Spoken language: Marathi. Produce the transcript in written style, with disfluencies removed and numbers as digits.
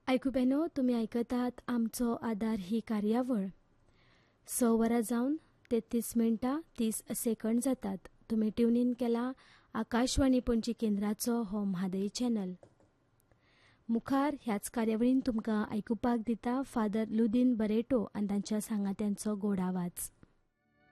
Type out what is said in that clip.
ऐकुबेनो, तुम्ही ऐकत आहात आमचो आधार ही कार्यावळ. 6 वरां जावन 33 मिनटां 30 सेकंड जातात. तुम्ही ट्यून इन केला आकाशवाणी पणजी केंद्राचो हो म्हादय चॅनल. मुखार ह्याच कार्यावळीन तुमकां आयकुपाक दिता फादर लुदीन बरेटो आनी तांच्या सांगात्यांचो गोड आवाज.